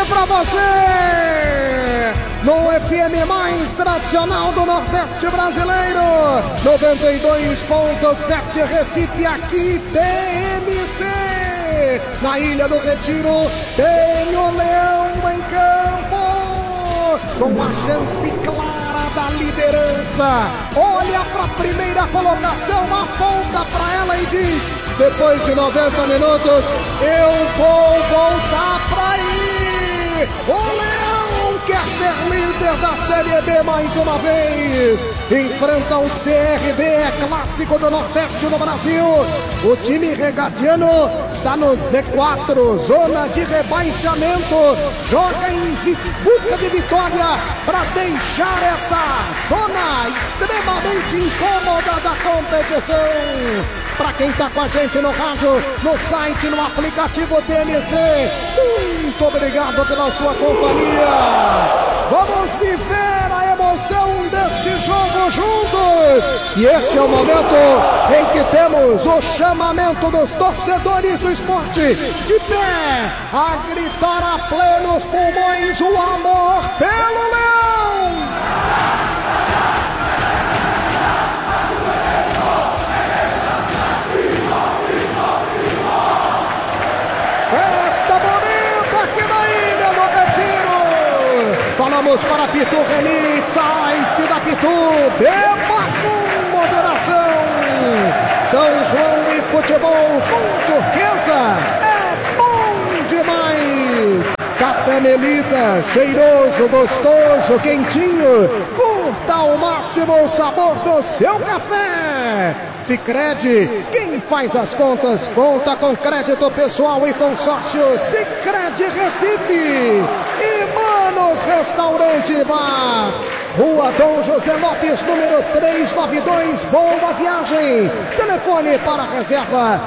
pra você! No FM mais tradicional do Nordeste brasileiro, 92.7 Recife, aqui TMC. Na Ilha do Retiro tem o Leão em campo, com a chance clara da liderança. Olha para a primeira colocação, aponta para ela e diz: depois de 90 minutos, eu vou voltar para ir. O Leão quer ser líder da Série B mais uma vez. Enfrenta o CRB, clássico do Nordeste do Brasil. O time regatiano está no Z4, zona de rebaixamento. Joga em busca de vitória para deixar essa zona extremamente incômoda da competição. Para quem está com a gente no rádio, no site, no aplicativo TMC, muito obrigado pela sua companhia. Vamos viver a emoção deste jogo juntos. E este é o momento em que temos o chamamento dos torcedores do esporte de pé, a gritar a plenos pulmões o amor pelo Leão. Falamos para Pitu Remix, Ice da Pitu, beba com moderação. São João e futebol com turquesa é bom demais. Café Melita, cheiroso, gostoso, quentinho. Curta ao máximo o sabor do seu café. Sicredi, quem faz as contas, conta com crédito pessoal e consórcio. Sicredi Recife. E Manos Restaurante e Bar, Rua Dom José Lopes, número 392, Boa Viagem. Telefone para reserva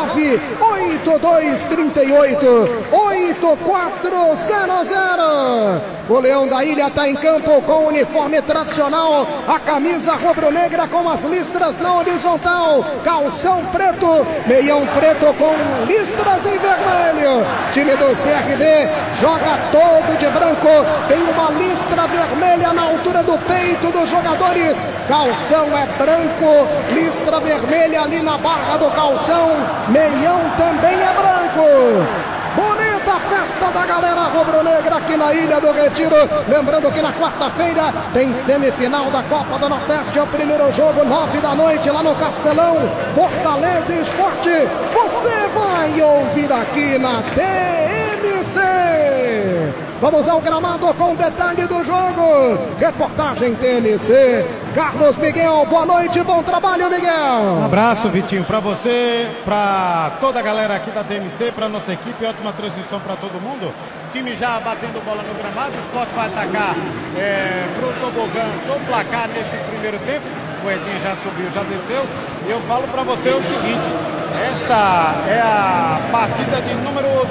98238-8400. O Leão da Ilha está em campo com o uniforme tradicional, a camisa rubro-negra com as listras na horizontal, calção preto, meião preto com listras em vermelho. Time do CRB joga todo de branco, tem uma listra vermelha na altura do peito dos jogadores. Calção é branco, listra vermelha ali na barra do calção, meião também é branco. Bonita festa da galera rubro-negra aqui na Ilha do Retiro. Lembrando que na quarta-feira tem semifinal da Copa do Nordeste. É o primeiro jogo, 9 da noite, lá no Castelão. Fortaleza Esporte. Você vai ouvir aqui na TMC. Vamos ao gramado com detalhe do jogo. Reportagem TMC. Carlos Miguel, boa noite, bom trabalho, Miguel. Um abraço, Vitinho, para você, para toda a galera aqui da TMC, para nossa equipe, ótima transmissão para todo mundo. Time já batendo bola no gramado, o Sport vai atacar pro tobogã do placar neste primeiro tempo. O Edinho já subiu, já desceu. E eu falo para você o seguinte: esta é a partida de número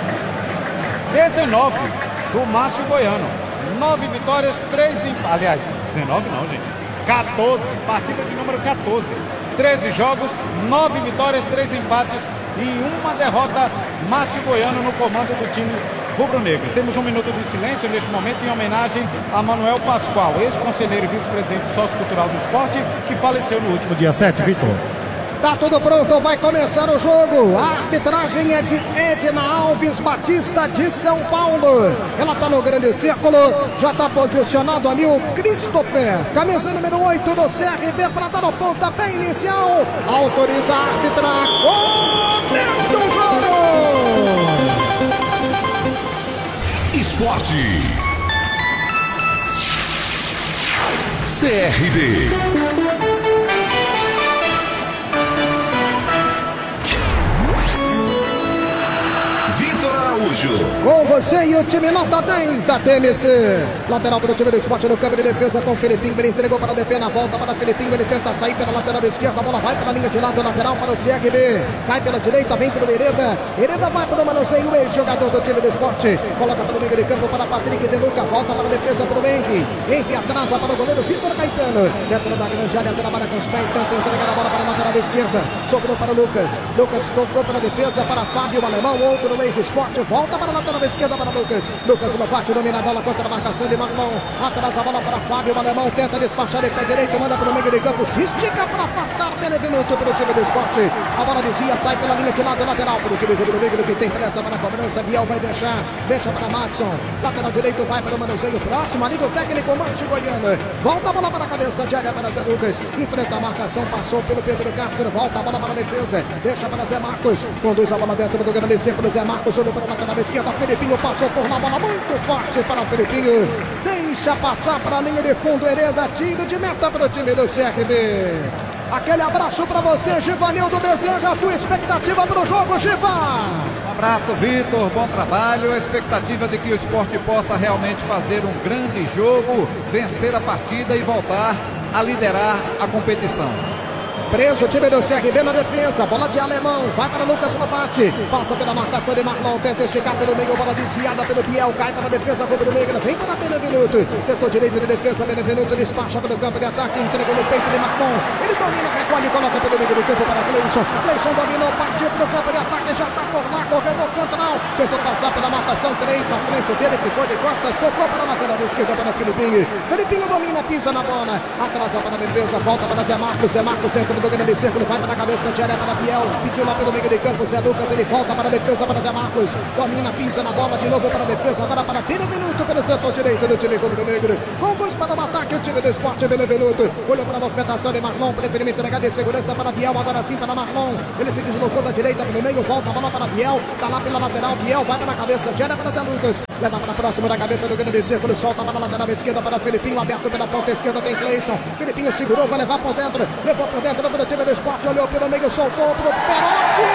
19 do Márcio Goiano. 9 vitórias, 3 empates. Aliás, 19 não, gente. 14, partida de número 14. 13 jogos, 9 vitórias, 3 empates e uma derrota. Márcio Goiano no comando do time rubro-negro. Temos um minuto de silêncio neste momento em homenagem a Manuel Pascoal, ex-conselheiro e vice-presidente sociocultural do esporte, que faleceu no último dia 7, Vitor. Tá tudo pronto, vai começar o jogo. A arbitragem é de Edna Alves Batista de São Paulo. Ela tá no grande círculo, já tá posicionado ali o Christopher, camisa número 8 do CRB, para dar o pontapé inicial. Autoriza a árbitra. Começa o jogo. Esporte. CRB. Com você e o time nota 10 da TMC. Lateral para o time do esporte no campo de defesa com Felipinho. Ele entregou para o DP na volta para Felipinho. Ele tenta sair pela lateral esquerda. A bola vai para a linha de lado lateral para o CRB. Cai pela direita, vem para o Hereda. Hereda vai para o Manuseio, o ex-jogador do time do esporte. Coloca para o meio de campo para Patrick De Luca. Volta para a defesa para o Henrique. Henrique atrasa para o goleiro Vitor Caetano. Dentro da grande área, trabalha com os pés. Tenta entregar a bola para a lateral esquerda. Sobrou para o Lucas. Lucas tocou para a defesa para Fábio Alemão. Outro ex-esporte. volta para a lateral esquerda para Lucas. Lucas Lovati domina a bola contra a marcação de Marlon. Atrás a bola para Fábio, o alemão tenta despachar de pé direito, manda para o meio de campo, se estica para afastar Benevenuto para o time do Sport. A bola desvia, sai pela linha de lado lateral para o time do Negro, que tem pressa para a cobrança. Biel vai deixa para Matson. Lateral direito vai para o manuseio próximo, ali do técnico Márcio Goiano. Volta a bola para a cabeça de área para Zé Lucas. Enfrenta a marcação, passou pelo Pedro Castro, volta a bola para a defesa, deixa para Zé Marcos, conduz a bola dentro do grande círculo. Zé Marcos olhou para a lateral esquerda, Felipinho passou por uma bola muito forte para Felipinho, deixa passar para a linha de fundo, Hereda, tiro de meta para o time do CRB. Aquele abraço para você, Givanildo Bezerra, a tua expectativa para o jogo, Giva. Um abraço, Vitor, bom trabalho. A expectativa de que o Sport possa realmente fazer um grande jogo, vencer a partida e voltar a liderar a competição. Preso o time do CRB na defesa, bola de alemão, vai para Lucas Lovati, passa pela marcação de Marlon, tenta esticar pelo meio, bola desviada pelo Biel, cai para a defesa rubro-negra, vem para Benevenuto, setor direito de defesa, Benevenuto despacha pelo campo de ataque, entregou no peito de Marlon, ele domina, recolhe e coloca pelo meio do campo para Cleison, Cleison dominou, partiu para o campo de ataque, já está por lá, corredor central, tentou passar pela marcação 3 na frente dele, ficou de costas, tocou para a lateral esquerda para Felipinho, Felipinho domina, pisa na bola, atrasa para a defesa, volta para Zé Marcos dentro do grande círculo, vai para a cabeça de área para Biel, pediu lá pelo meio de campo, Zé Lucas, ele volta para a defesa para Zé Marcos, domina, pisa na bola, de novo para a defesa, agora para Benevenuto pelo setor direito do time rubro-negro, conduz para o ataque o time do Sport, Benevenuto, olhou para a movimentação de Marlon, preferiu entregar de segurança para Biel, agora sim para Marlon, ele se deslocou da direita pelo meio, volta a bola para Biel, está lá pela lateral, Biel vai para a cabeça de área para Zé Lucas, leva para próximo da cabeça do grande círculo, solta para a lateral esquerda para Felipinho, aberto pela ponta esquerda tem Cleison, Felipinho segurou, vai levar por dentro, levou por dentro para o time do Sport, olhou pelo meio, soltou pro Perotti,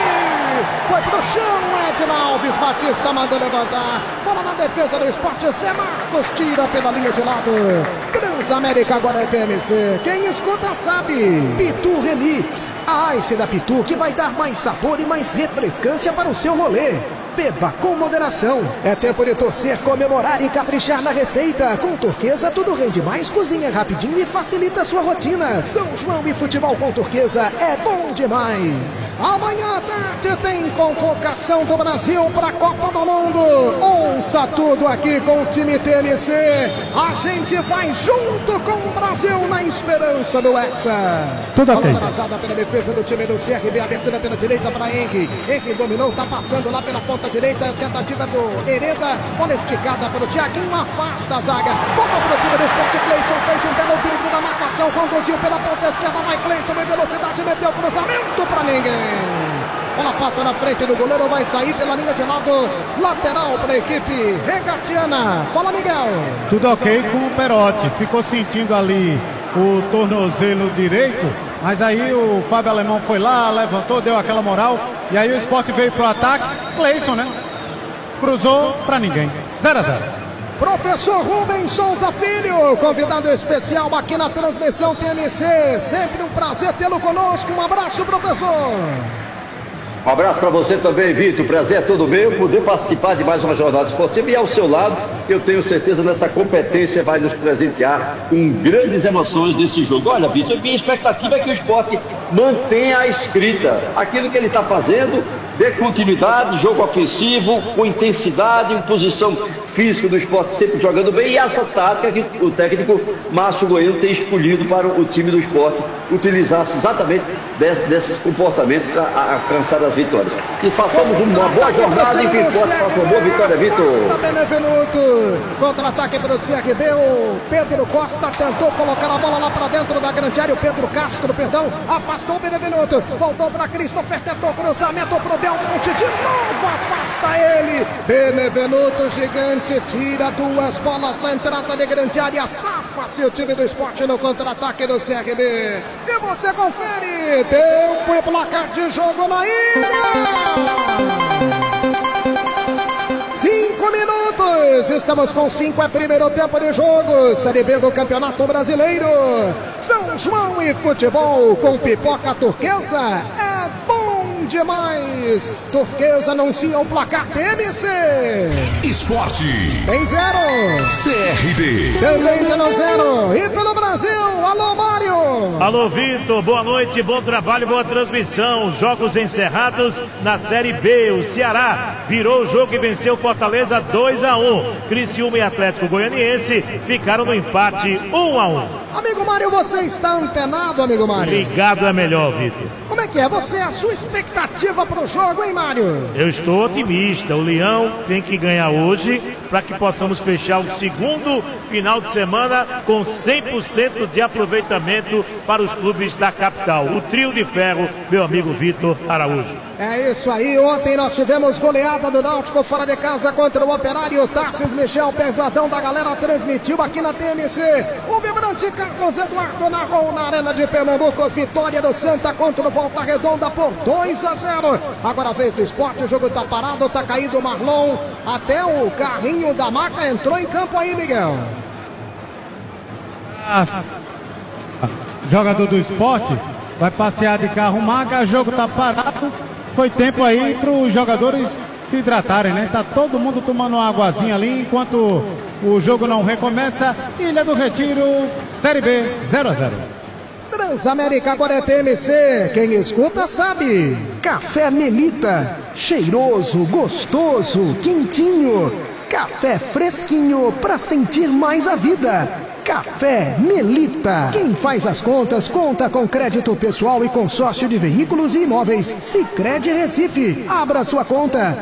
foi pro chão, Edna Alves Batista mandou levantar, bola na defesa do Sport, Zé Marcos tira pela linha de lado, Transamérica agora é TMC, quem escuta sabe, Pitu Remix, a Ice da Pitu que vai dar mais sabor e mais refrescância para o seu rolê. Beba com moderação. É tempo de torcer, comemorar e caprichar na receita. Com Turquesa tudo rende mais, cozinha rapidinho e facilita a sua rotina. São João e futebol com Turquesa é bom demais. Amanhã à tarde tem convocação do Brasil para a Copa do Mundo. Ouça tudo aqui com o time TMC. A gente vai junto com o Brasil na esperança do Hexa. Tudo ok. Atrasada pela defesa do time do CRB, abertura pela direita para Henrique. Henrique dominou, tá passando lá pela ponta direita, tentativa do Hereda, bola esticada pelo Thiaguinho, afasta a zaga, volta para o time do Sport, Cleison fez um belo drible da marcação, conduziu pela ponta esquerda, vai Cleison em velocidade, meteu cruzamento para ninguém. Bola passa na frente do goleiro, vai sair pela linha de lado, lateral para a equipe regatiana. Fala, Miguel. Tudo ok com o Perotti, ficou sentindo ali o tornozelo direito, mas aí o Fábio Alemão foi lá, levantou, deu aquela moral, e aí o Sport veio pro ataque, Cleison, né? Cruzou pra ninguém, 0-0. Professor Rubens Souza Filho, convidado especial aqui na transmissão TMC, sempre um prazer tê-lo conosco, um abraço, professor. Um abraço para você também, Vitor. Prazer é todo meu poder participar de mais uma jornada esportiva e ao seu lado, eu tenho certeza nessa competência vai nos presentear com grandes emoções desse jogo. Olha, Vitor, minha expectativa é que o Sport mantenha a escrita, aquilo que ele está fazendo, dê continuidade, jogo ofensivo, com intensidade, em posição física do Sport sempre jogando bem, e essa tática que o técnico Márcio Goiano tem escolhido para o time do Sport utilizasse exatamente desses comportamentos para alcançar as vitórias. E façamos uma boa jornada e que o Sport faça uma boa vitória, Vitor. Benevenuto, contra-ataque para o CRB, o Pedro Costa tentou colocar a bola lá para dentro da grande área, o Pedro Castro, perdão, afastou o Benevenuto, voltou para Christopher, tentou cruzamento para o Belmonte, de novo afasta ele, Benevenuto gigante, tira duas bolas na entrada de grande área, safa-se o time do Sport no contra-ataque do CRB. E você confere, tempo e placar de jogo na ilha. 5 minutos, estamos com 5, é primeiro tempo de jogo, Série B do Campeonato Brasileiro. São João e futebol com pipoca turquesa é bom demais. Turquesa anuncia o placar TMC. Esporte. Tem 0. CRB. Também pelo 0. E pelo Brasil, alô Mário. Alô Vitor, boa noite, bom trabalho, boa transmissão. Jogos encerrados na Série B. O Ceará virou o jogo e venceu Fortaleza 2-1. Criciúma e Atlético Goianiense ficaram no empate 1-1. Amigo Mário, você está antenado, amigo Mário? Ligado é melhor, Vitor. Como é que é? Você, a sua expectativa para o jogo, hein, Mário? Eu estou otimista. O Leão tem que ganhar hoje para que possamos fechar o segundo final de semana com 100% de aproveitamento para os clubes da capital. O trio de ferro, meu amigo Vitor Araújo. É isso aí, ontem nós tivemos goleada do Náutico fora de casa contra o Operário. Tarcísio Michel, pesadão da galera, transmitiu aqui na TMC. O vibrante Carlos Eduardo narrou na Arena de Pernambuco, vitória do Santa contra o Volta Redonda por 2-0. Agora a vez do Esporte, o jogo tá parado, tá caído o Marlon. Até o carrinho da maca entrou em campo aí, Miguel. Jogador do Esporte vai passear de carro maca, o jogo tá parado. Foi tempo aí para os jogadores se hidratarem, né? Tá todo mundo tomando uma aguazinha ali enquanto o jogo não recomeça. Ilha do Retiro, Série B, 0-0. Transamérica agora é TMC, quem escuta sabe. Café Melita, cheiroso, gostoso, quentinho. Café fresquinho para sentir mais a vida. Café Melita. Quem faz as contas, conta com crédito pessoal e consórcio de veículos e imóveis. Sicredi Recife. Abra sua conta.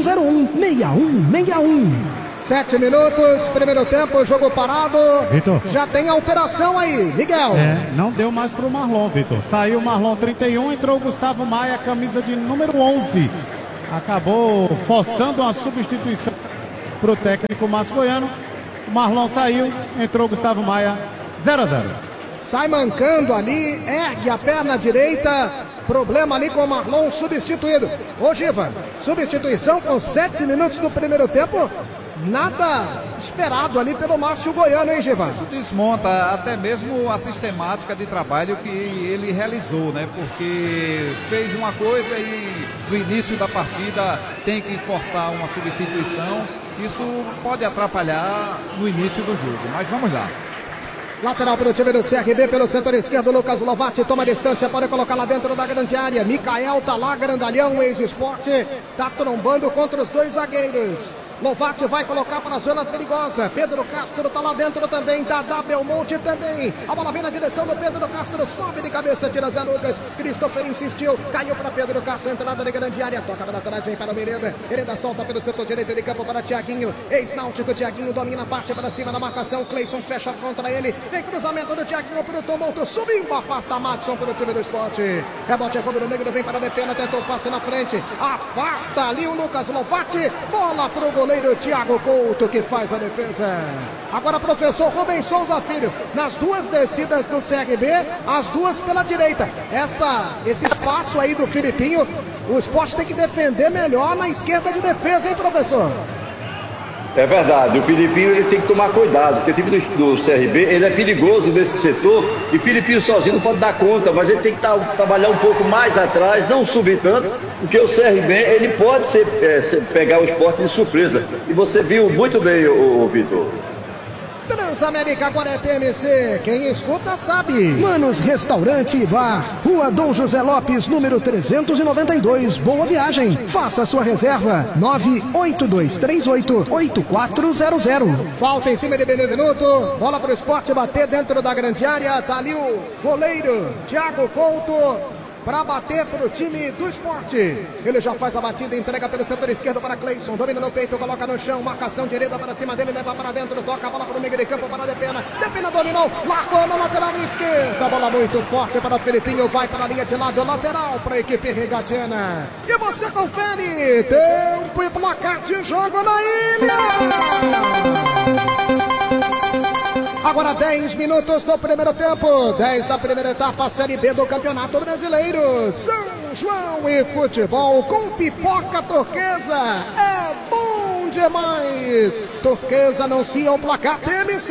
2101-6161. 7 minutos, primeiro tempo, jogo parado. Vitor. Já tem alteração aí, Miguel. Não deu mais pro Marlon, Vitor. Saiu o Marlon 31, entrou o Gustavo Maia, camisa de número 11. Acabou forçando uma substituição pro técnico Márcio Goiano. O Marlon saiu, entrou Gustavo Maia, 0-0. Sai mancando ali, ergue a perna direita. Problema ali com o Marlon substituído. Ô Giva, substituição com 7 minutos do primeiro tempo. Nada esperado ali pelo Márcio Goiano, hein, Giva? Isso desmonta até mesmo a sistemática de trabalho que ele realizou, né? Porque fez uma coisa e no início da partida tem que forçar uma substituição. Isso pode atrapalhar no início do jogo, mas vamos lá. Lateral para o time do CRB, pelo setor esquerdo, Lucas Lovatti toma distância, pode colocar lá dentro da grande área. Mikael tá lá, grandalhão, ex-esporte, tá trombando contra os dois zagueiros. Lovatti vai colocar para a zona perigosa. Pedro Castro tá lá dentro também. Dadá Belmonte também. A bola vem na direção do Pedro Castro. Sobe de cabeça, tira Zé Lucas. Christopher insistiu. Caiu para Pedro Castro. Entrada de grande área. Toca para trás, vem para o Miranda. Miranda solta pelo setor direito de campo para Thiaguinho. Ex-náutico, Thiaguinho domina a parte para cima da marcação. Cleison fecha contra ele. Vem cruzamento do Thiaguinho para o Tomonto. Subindo, afasta Madison para o time do Esporte. Rebote é Rubro Negro. Vem para a Depena. Tentou o passe na frente. Afasta ali o Lucas Lovatti. Bola para o goleiro Thiago Couto, que faz a defesa. Agora professor Rubens Souza Filho, nas duas descidas do CRB, as duas pela direita. Esse espaço aí do Filipinho, o Esporte tem que defender melhor na esquerda de defesa, hein, professor? É verdade, o Filipinho ele tem que tomar cuidado, porque o time do CRB ele é perigoso nesse setor e Filipinho sozinho não pode dar conta, mas ele tem que trabalhar um pouco mais atrás, não subir tanto, porque o CRB ele pode pegar o Esporte de surpresa. E você viu muito bem, o Vitor. Transamérica agora é TMC, quem escuta sabe. Manos Restaurante e Bar, Rua Dom José Lopes, número 392, Boa Viagem. Faça sua reserva, 98238-8400. Falta em cima de Benevenuto, bola para o Esporte bater dentro da grande área, tá ali o goleiro Thiago Couto para bater para o time do Esporte. Ele já faz a batida, entrega pelo setor esquerdo para Cleison, domina no peito, coloca no chão, marcação direita para cima dele, leva para dentro, toca a bola para o meio de campo para Depena. Depena dominou, largou na lateral esquerda, bola muito forte para Felipinho, vai para a linha de lado, lateral para a equipe regatiana. E você confere, tempo e placar de jogo na ilha. Agora 10 minutos do primeiro tempo, 10 da primeira etapa, Série B do Campeonato Brasileiro. São João e futebol com pipoca turquesa. É bom demais. Turquesa anuncia o placar TMC. TMC.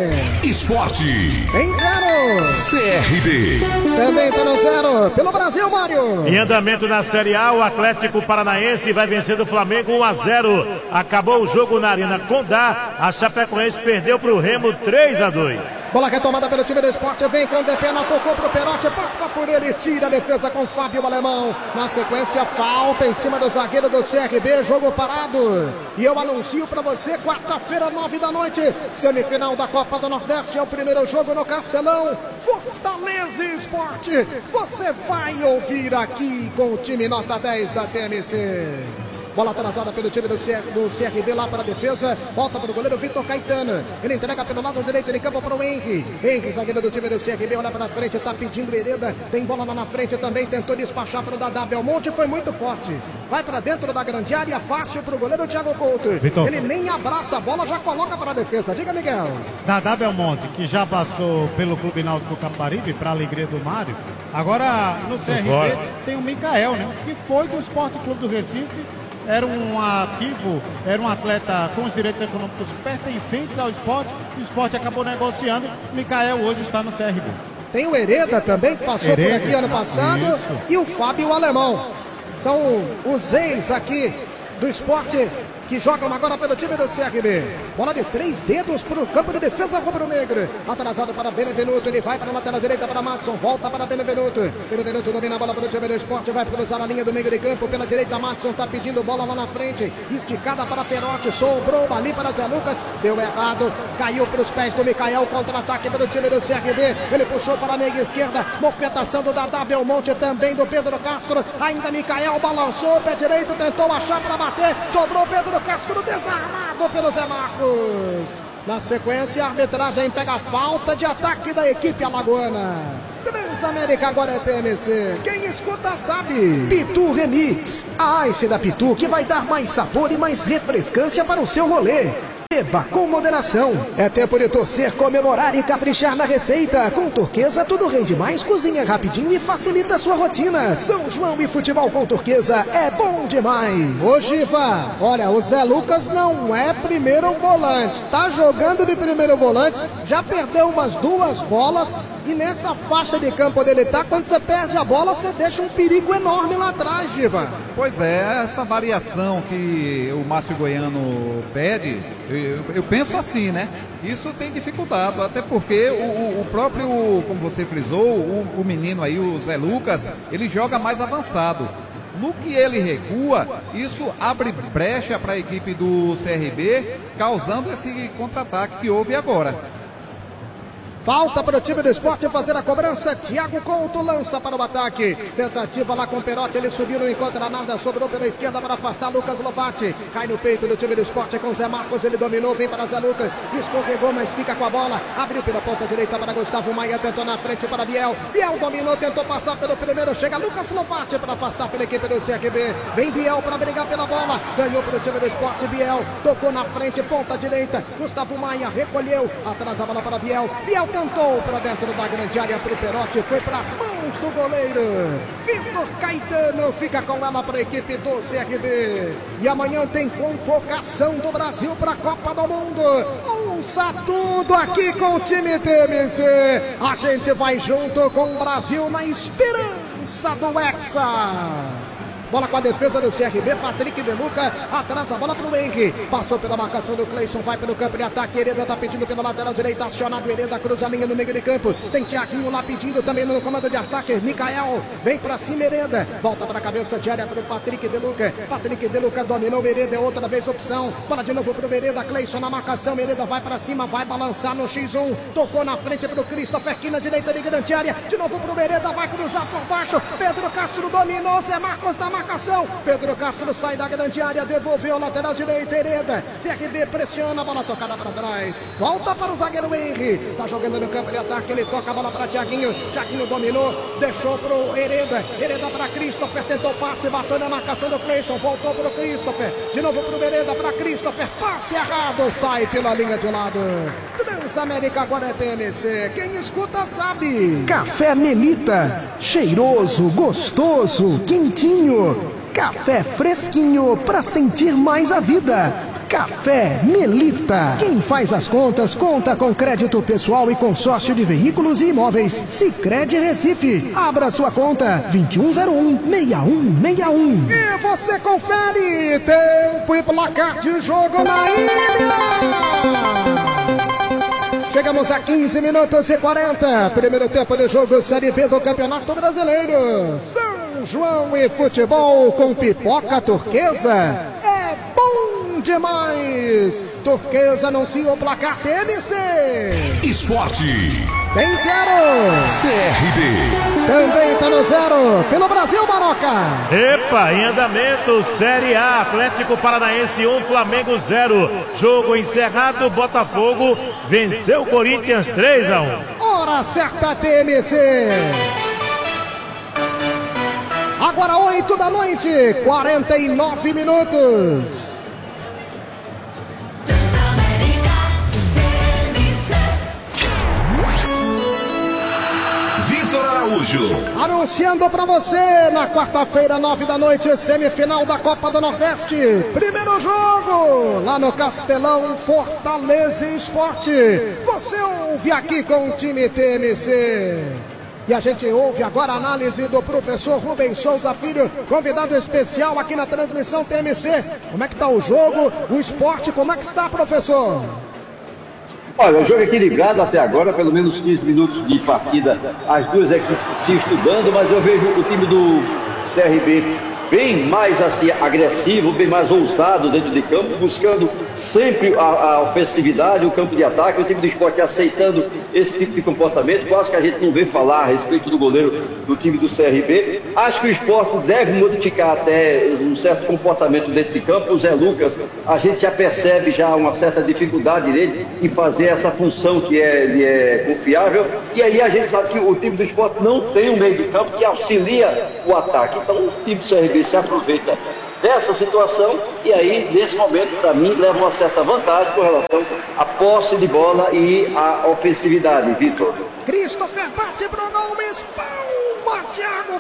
Esporte. Em 0. CRB. Também está no 0. Pelo Brasil, Mário. Em andamento na Série A, o Atlético Paranaense vai vencendo o Flamengo 1-0. Acabou o jogo na Arena Condá. A Chapecoense perdeu para o Remo 3-2. Bola retomada pelo time do Sport. Vem com o Depena, tocou pro Perotti, passa por ele, tira a defesa com Fábio Alemão. Na sequência, falta em cima do zagueiro do CRB, jogo parado. E eu anuncio para você, quarta-feira, 9 da noite, semifinal da Copa do Nordeste, é o primeiro jogo no Castelão. Fortaleza Sport, você vai ouvir aqui com o time nota 10 da TMC. Bola atrasada pelo time do CRB lá para a defesa. Volta para o goleiro Vitor Caetano. Ele entrega pelo lado direito de campo para o Henry. Henry, zagueiro do time do CRB, olha para frente, está pedindo Hereda. Tem bola lá na frente também, tentou despachar para o Dadá Belmonte, foi muito forte. Vai para dentro da grande área, fácil para o goleiro Thiago Couto. Vitor. Ele nem abraça a bola, já coloca para a defesa. Diga, Miguel. Dadá Belmonte, que já passou pelo Clube Náutico Capibaribe, para a alegria do Mário. Agora, no CRB, tem o Micael, né? Que foi do Esporte Clube do Recife. Era um ativo, era um atleta com os direitos econômicos pertencentes ao esporte. O esporte acabou negociando. Micael hoje está no CRB. Tem o Hereda também, que passou por aqui ano passado. Isso. E o Fábio Alemão. São os ex aqui do esporte que jogam agora pelo time do CRB. Bola de 3 dedos para o campo de defesa rubro-negra. Atrasado para Benevenuto, ele vai para a lateral direita para Madison, volta para Benevenuto. Benevenuto domina a bola para o time do esporte, vai cruzar a linha do meio de campo pela direita. Madison está pedindo bola lá na frente, esticada para Perotti, sobrou ali para Zé Lucas, deu errado, caiu para os pés do Micael, contra-ataque pelo time do CRB. Ele puxou para a meia esquerda, movimentação do Dadá Belmonte, também do Pedro Castro. Ainda Micael balançou, pé direito, tentou achar para bater, sobrou Pedro Castro, desarmado pelo Zé Marcos. Na sequência, a arbitragem pega a falta de ataque da equipe alagoana. Transamérica agora é TMC. Quem escuta sabe. Pitu Remix. A Ice da Pitu que vai dar mais sabor e mais refrescância para o seu rolê. Beba com moderação. É tempo de torcer, comemorar e caprichar na receita. Com Turquesa tudo rende mais, cozinha rapidinho e facilita a sua rotina. São João e futebol com Turquesa é bom demais. Ô Giva, olha, o Zé Lucas não é primeiro volante. Tá jogando de primeiro volante, já perdeu umas 2 bolas. E nessa faixa de campo onde ele tá, quando você perde a bola, você deixa um perigo enorme lá atrás, Giva. Pois é, essa variação que o Márcio Goiano pede, eu penso assim, né? Isso tem dificultado, até porque o próprio, como você frisou, o menino aí, o Zé Lucas, ele joga mais avançado. No que ele recua, isso abre brecha para a equipe do CRB, causando esse contra-ataque que houve agora. Falta para o time do esporte fazer a cobrança. Thiago Couto lança para o ataque. Tentativa lá com o Perotti. Ele subiu, não encontra nada. Sobrou pela esquerda para afastar Lucas Lovati. Cai no peito do time do esporte com Zé Marcos. Ele dominou, vem para Zé Lucas. Escorregou, mas fica com a bola. Abriu pela ponta direita para Gustavo Maia. Tentou na frente para Biel. Biel dominou, tentou passar pelo primeiro. Chega Lucas Lovati para afastar pela equipe do CRB. Vem Biel para brigar pela bola. Ganhou para o time do esporte. Biel tocou na frente, ponta direita. Gustavo Maia recolheu. Atrás a bola para Biel. Biel tentou para dentro da grande área para o Perotti, foi para as mãos do goleiro Vitor Caetano, fica com ela para a equipe do CRB. E amanhã tem convocação do Brasil para a Copa do Mundo. Ouça tudo aqui com o time TMC. A gente vai junto com o Brasil na esperança do Hexa. Bola com a defesa do CRB, Patrick De Luca, atrás a bola para o Henry, passou pela marcação do Cleison, vai pelo campo de ataque, Hereda está pedindo pela lateral direita, acionado, Hereda cruza a linha no meio de campo, tem Thiaguinho lá pedindo também no comando de ataque, Micael, vem para cima Hereda, volta para a cabeça de área para o Patrick De Luca, Patrick De Luca dominou, Hereda é outra vez opção, bola de novo para o Hereda, Cleison na marcação, Hereda vai para cima, vai balançar no X1, tocou na frente para o Christopher, aqui na direita de grande área, de novo para o Hereda, vai cruzar por baixo, Pedro Castro dominou, Zé Marcos da marcação, Pedro Castro sai da grande área, devolveu a lateral direita, Hereda, CRB pressiona, a bola tocada para trás, volta para o zagueiro Henry, tá jogando no campo de ataque, ele toca a bola para Thiaguinho, Thiaguinho dominou, deixou pro Hereda, Hereda para Christopher, tentou passe, bateu na marcação do Cleison, voltou pro Christopher, de novo pro Hereda, para Christopher, passe errado, sai pela linha de lado. Transamérica agora é TMC, quem escuta sabe. Café Melita, cheiroso, gostoso, quentinho, café fresquinho para sentir mais a vida. Café Melita. Quem faz as contas, conta com crédito pessoal e consórcio de veículos e imóveis. Sicredi Recife. Abra sua conta 2101-6161. E você confere tempo e placar de jogo na ilha. Chegamos a 15 minutos e 40. Primeiro tempo de jogo, Série B do Campeonato Brasileiro. São João e futebol com pipoca turquesa. É bom demais. Turquesa anuncia o placar TMC. Esporte. Tem 0. CRB. Também está no 0. Pelo Brasil, Maroca. Epa, em andamento, Série A, Atlético Paranaense 1, Flamengo 0. Jogo encerrado, Botafogo venceu o Corinthians 3-1. Hora certa, TMC. Agora 8 da noite, 49 minutos. Anunciando pra você, na quarta-feira, 9 da noite, semifinal da Copa do Nordeste. Primeiro jogo, lá no Castelão, Fortaleza Esporte. Você ouve aqui com o time TMC. E a gente ouve agora a análise do professor Rubens Souza Filho, convidado especial aqui na transmissão TMC. Como é que tá o jogo, o esporte, como é que está, professor? Olha, o jogo equilibrado até agora, pelo menos 15 minutos de partida, as duas equipes se estudando, mas eu vejo o time do CRB bem mais assim agressivo, bem mais ousado dentro de campo, buscando sempre a ofensividade, o campo de ataque, o time do Sport aceitando esse tipo de comportamento. Quase que a gente não vê falar a respeito do goleiro do time do CRB. Acho que o Sport deve modificar até um certo comportamento dentro de campo. O Zé Lucas, a gente já percebe já uma certa dificuldade dele em fazer essa função que é confiável, e aí a gente sabe que o time do Sport não tem um meio de campo que auxilia o ataque. Então o time do CRB se aproveita dessa situação e aí, nesse momento, para mim, leva uma certa vantagem com relação à posse de bola e à ofensividade, Vitor. Christopher bate pro Gomes, palma, Thiago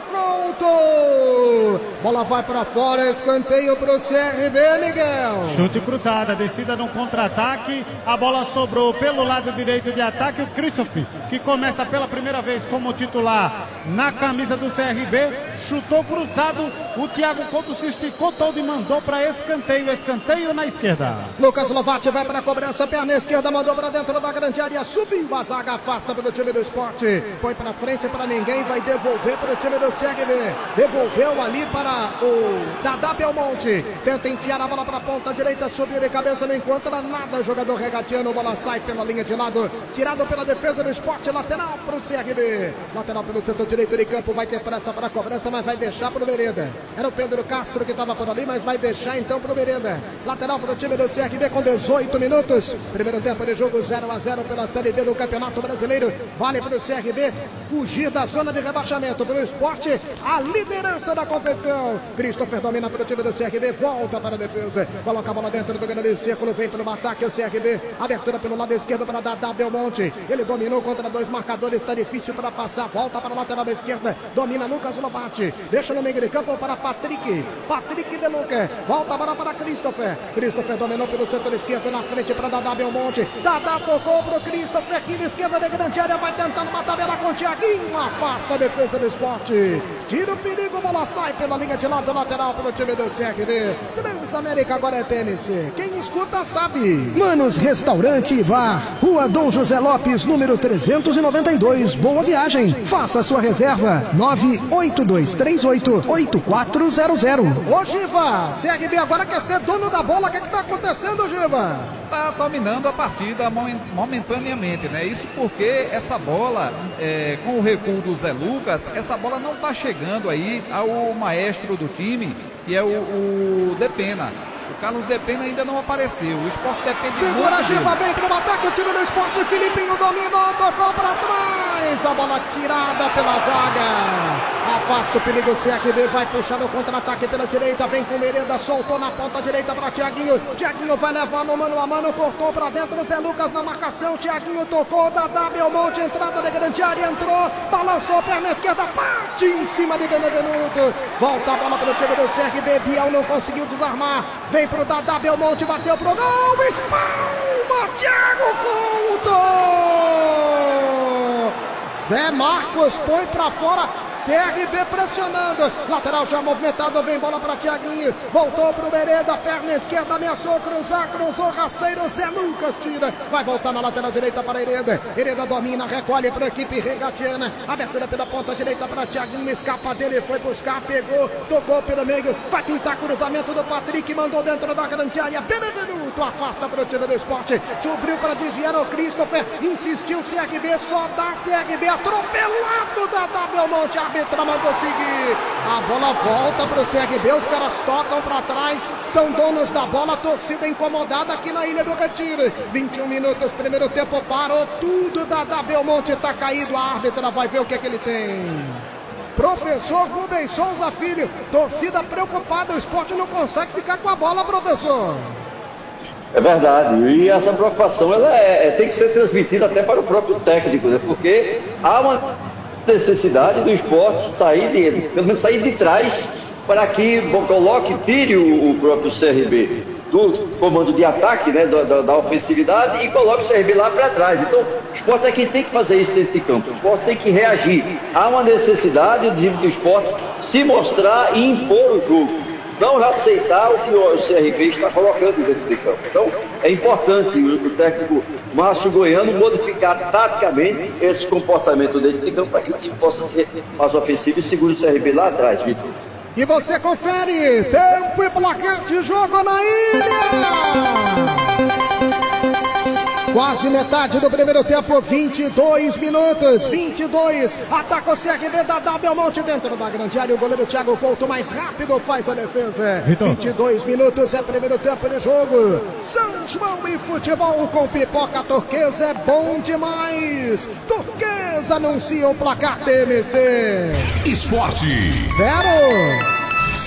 Couto. Bola vai para fora, escanteio pro CRB, Miguel. Chute cruzada, descida no contra-ataque, a bola sobrou pelo lado direito de ataque, o Christopher, que começa pela primeira vez como titular na camisa do CRB, chutou cruzado, o Thiago Couto se esticou todo e mandou para escanteio na esquerda. Lucas Lovatti vai para a cobrança, perna esquerda, mandou para dentro da grande área, subiu a zaga, afasta para o time do Sport, põe para frente para ninguém, vai devolver para o time do CRB, devolveu ali para o Dadá Belmonte, tenta enfiar a bola para a ponta direita, subiu de cabeça, não encontra nada, jogador regatiano, bola sai pela linha de lado, tirado pela defesa do Sport, lateral para o CRB, lateral pelo setor direito de campo, vai ter pressa para a cobrança, mas vai deixar para o Vereda, era o Pedro Castro que estava por ali, mas vai deixar então para o Vereda, lateral para o time do CRB com 18 minutos, primeiro tempo de jogo 0-0 pela Série B do Campeonato Brasileiro, vale para o CRB fugir da zona de rebaixamento, para o Sport a liderança da competição. Christopher domina para o time do CRB, volta para a defesa, coloca a bola dentro do grande círculo, vem para o ataque o CRB, abertura pelo lado esquerdo para Dadá Belmonte, ele dominou contra dois marcadores, está difícil para passar, volta para a lateral esquerda, domina Lucas Lovatti, deixa no meio de campo para Patrick De Luca, volta a bola para Christopher dominou pelo setor esquerdo, na frente para Dadá Belmonte, Dadá tocou para o Christopher, aqui na esquerda da grande área, vai tentando uma tabela com o Thiaguinho, afasta a defesa do Sport, tira o perigo, bola sai pela linha de lado, lateral para o time do CRB, Transamérica agora é TMC, quem escuta sabe. Manos Restaurante e Bar, Rua Dom José Lopes, número 392, Boa Viagem. Faça sua reserva, 98238-8400. Ô Giva, CRB agora quer ser dono da bola, o que está acontecendo, Giva? Está dominando a partida momentaneamente, né? Isso porque essa bola, com o recuo do Zé Lucas, essa bola não está chegando aí ao maestro do time, que é o Depena. O Carlos Depena ainda não apareceu. O Sport depende segura a Giva, vem para o ataque, o time do Sport, Filipinho dominou, tocou para trás. atrás, a bola tirada pela zaga. Afasta o perigo, o CRB vai puxar no contra-ataque pela direita, vem com Merenda, soltou na ponta direita para Thiaguinho. Thiaguinho vai levar no mano a mano, cortou para dentro, Zé Lucas na marcação. Thiaguinho tocou, Dadá Belmonte, entrada da grande área, entrou, balançou, perna esquerda, parte em cima de Benevenuto. Volta a bola para o time do CRB, Biel não conseguiu desarmar, vem pro Dadá Belmonte, bateu pro gol, espalma, Thiago Couto! Zé Marcos põe pra fora, CRB pressionando, lateral já movimentado, vem bola para Thiaguinho, voltou pro Merenda, perna esquerda, ameaçou cruzar, cruzou rasteiro, Zé Lucas tira, vai voltar na lateral direita para Hereda, Hereda domina, recolhe para a equipe regatiana, abertura pela ponta direita para Thiaguinho, escapa dele, foi buscar, pegou, tocou pelo meio, vai pintar cruzamento do Patrick, mandou dentro da grande área, Benevenuto afasta para o time do Sport, subiu para desviar o Christopher, insistiu CRB, só dá CRB, atropelado da Belmonte, a árbitra mandou seguir, a bola volta para o CRB, os caras tocam para trás, são donos da bola, a torcida incomodada aqui na Ilha do Retiro, 21 minutos, primeiro tempo, parou tudo, da Belmonte está caído, a árbitra vai ver o que é que ele tem. Professor Rubens Souza Filho, torcida preocupada, o Sport não consegue ficar com a bola, professor. É verdade, e essa preocupação ela tem que ser transmitida até para o próprio técnico, né? Porque há uma necessidade do Sport pelo menos sair de trás para que tire o próprio CRB do comando de ataque, né, da ofensividade e coloque o CRB lá para trás. Então o Sport é quem tem que fazer isso dentro de campo, o Sport tem que reagir. Há uma necessidade do Sport se mostrar e impor o jogo, não aceitar o que o CRB está colocando dentro de campo. Então é importante o técnico Márcio Goiano modificar taticamente esse comportamento dentro de campo para que o time possa ser mais ofensivo e segure o CRB lá atrás, Vitor. E você confere tempo e placar de jogo na ilha. Quase metade do primeiro tempo, 22 minutos, 22. Ataca o CRB, da Belmonte dentro da grande área. O goleiro Thiago Couto mais rápido faz a defesa. 22 minutos é primeiro tempo de jogo. São João e futebol com pipoca turquesa é bom demais. Turquesa anuncia o placar TMC. Esporte 0.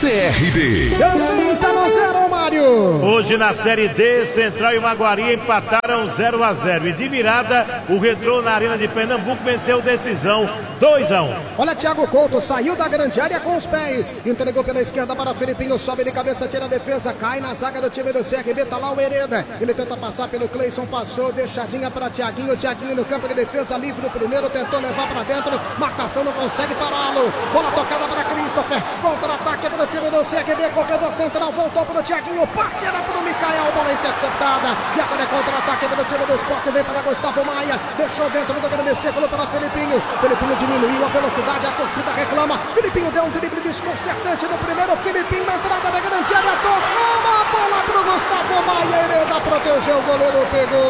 CRB. Também tá no 0, Mário. Hoje na Série D, Central e Maguari empataram 0-0. E de virada, o Retrô na Arena de Pernambuco venceu decisão 2-1. Olha, Thiago Couto saiu da grande área com os pés. Entregou pela esquerda para Felipinho, sobe de cabeça, tira a defesa, cai na zaga do time do CRB, tá lá o Hereda. Ele tenta passar pelo Cleison, passou, deixadinha para Thiaguinho. Thiaguinho no campo de defesa, livre o primeiro, tentou levar para dentro. Marcação não consegue pará-lo. Bola tocada para Christopher. Contra-ataque para o time do CRB, corredor central, voltou para o Thiaguinho, passe era para o Micael, bola interceptada, e agora é contra-ataque para o time do Sport, vem para Gustavo Maia, deixou dentro do grande círculo para Felipinho diminuiu a velocidade, a torcida reclama, Felipinho deu um drible desconcertante no primeiro, Felipinho na entrada da grande área, tocou uma bola para o Gustavo Maia, Hereda protegeu, o goleiro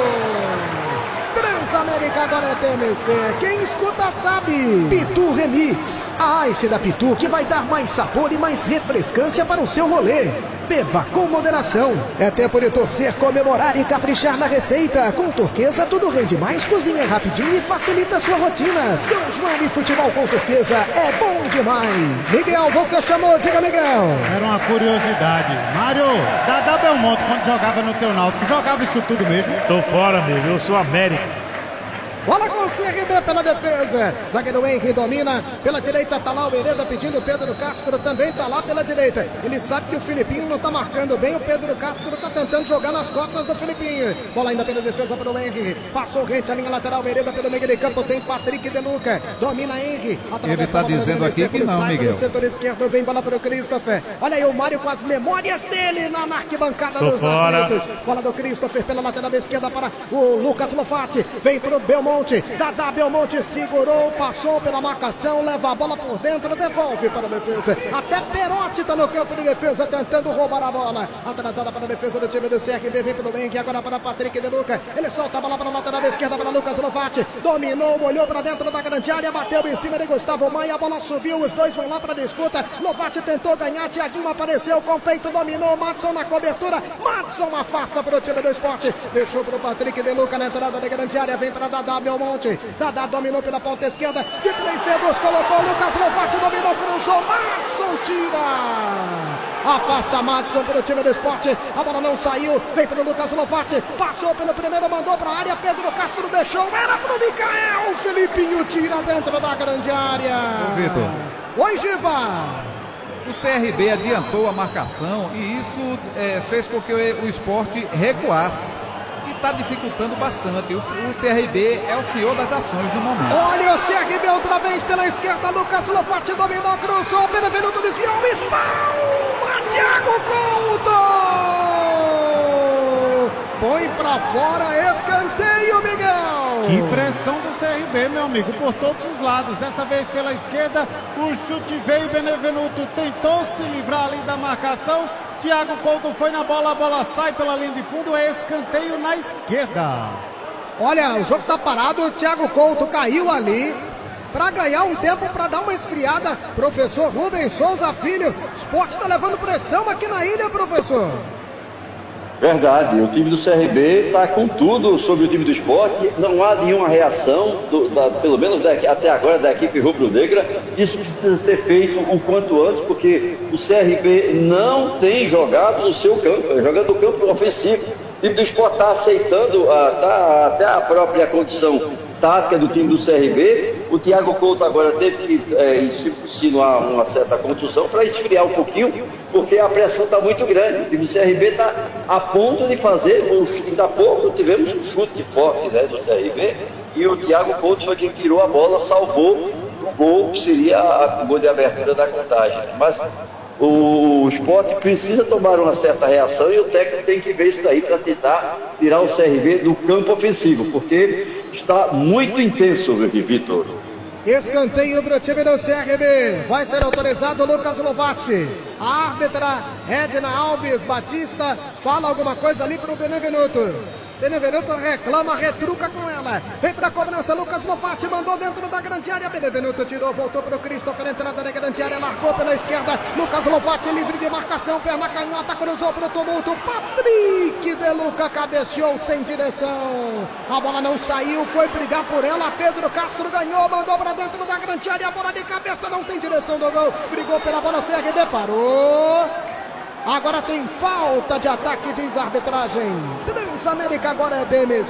pegou. Transamérica agora é TMC, quem escuta sabe. Pitu Remix, a Ice da Pitu que vai dar mais sabor e mais refrescância para o seu rolê. Beba com moderação. É tempo de torcer, comemorar e caprichar na receita. Com Turquesa tudo rende mais, cozinha rapidinho e facilita a sua rotina. São João e futebol com Turquesa é bom demais. Miguel, você chamou, diga Miguel. Era uma curiosidade. Mário, Dadá Belmonte, quando jogava no teu Náutico, jogava isso tudo mesmo? Tô fora, amigo, eu sou América. Bola com o CRB pela defesa. Zagueiro Henry domina. Pela direita tá lá o Hereda pedindo. Pedro Castro também tá lá pela direita. Ele sabe que o Filipinho não tá marcando bem. O Pedro Castro tá tentando jogar nas costas do Filipinho. Bola ainda pela defesa para o Henry. Passou rente a linha lateral. Hereda pelo meio de campo. Tem Patrick De Luca. Domina Henry. Ele está dizendo aqui que não, Miguel. No setor esquerdo vem bola para o Christopher. Olha aí o Mário com as memórias dele na arquibancada dos aflitos. Bola do Christopher pela lateral esquerda para o Lucas Lofati. Vem para o Belmonte. Dadá Belmonte segurou, passou pela marcação, leva a bola por dentro, devolve para a defesa. Até Perotti está no campo de defesa tentando roubar a bola. Atrasada para a defesa do time do CRB, vem para o Henrique, agora para Patrick De Luca. Ele solta a bola para a lateral esquerda para Lucas Lofati. Dominou, olhou para dentro da grande área, bateu em cima de Gustavo Maia, a bola subiu, os dois vão lá para a disputa. Lofati tentou ganhar, Thiaguinho apareceu com o peito, dominou, Madson na cobertura. Madson afasta para o time do Sport. Deixou para o Patrick De Luca na entrada da grande área, vem para Dadá Gustavo Belmonte. Dadá dominou pela ponta esquerda. De 3 dedos, colocou. Lucas Lofatti dominou, cruzou. Madison tira. Afasta Madison para o time do Sport. A bola não saiu. Vem para o Lucas Lofatti. Passou pelo primeiro, mandou para a área. Pedro Castro deixou. Era para o Micael. Felipinho tira dentro da grande área. Ô, Vitor. Oi, Giva. O CRB adiantou a marcação e isso fez com que o Sport recuasse. E está dificultando bastante. O CRB é o senhor das ações no momento. Olha o CRB outra vez pela esquerda. Lucas Lofatti dominou, cruzou. Benevenuto desviou. Espalma Thiago Couto. Põe pra fora, escanteio, Miguel. Que pressão do CRB, meu amigo, por todos os lados. Dessa vez pela esquerda, o chute veio, Benevenuto tentou se livrar ali da marcação. Thiago Couto foi na bola, a bola sai pela linha de fundo, é escanteio na esquerda. Olha, o jogo tá parado, o Thiago Couto caiu ali para ganhar um tempo, para dar uma esfriada. Professor Rubens Souza Filho, o Sport tá levando pressão aqui na ilha, professor. Verdade, o time do CRB está com tudo sobre o time do Sport. Não há nenhuma reação, pelo menos até agora, da equipe rubro-negra. Isso precisa ser feito o quanto antes, porque o CRB não tem jogado no seu campo, jogando no campo ofensivo. O time do Sport está aceitando até a própria condição tática do time do CRB. O Thiago Couto agora teve que insinuar uma certa contusão para esfriar um pouquinho, porque a pressão está muito grande. O time do CRB está a ponto de fazer um chute. Ainda há pouco tivemos um chute forte, né, do CRB, e o Thiago Couto foi quem tirou a bola, salvou o gol, que seria o gol de abertura da contagem. Mas o Sport precisa tomar uma certa reação e o técnico tem que ver isso daí para tentar tirar o CRB do campo ofensivo, porque está muito intenso, Vitor. Escanteio para o time do CRB. Vai ser autorizado o Lucas Lofatti. A árbitra Edna Alves Batista fala alguma coisa ali para o Benevenuto. Benevenuto reclama, retruca com ela. Vem para a cobrança, Lucas Lofatti mandou dentro da grande área. Benevenuto tirou, voltou para o Christopher, entrada da grande área, largou pela esquerda. Lucas Lofatti livre de marcação, perna canhota, cruzou para o tumulto. Patrick De Luca cabeceou sem direção. A bola não saiu, foi brigar por ela. Pedro Castro ganhou, mandou para dentro da grande área. A bola de cabeça não tem direção do gol. Brigou pela bola, CRB parou. Agora tem falta de ataque, diz a arbitragem. Transamérica agora é DMC.